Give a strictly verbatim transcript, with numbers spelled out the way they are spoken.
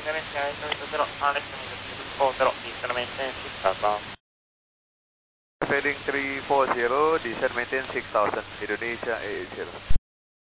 Indonesia eight zero, Alex four zero, descent maintain six thousand. Heading three four zero, descent maintain six thousand, Indonesia eight zero.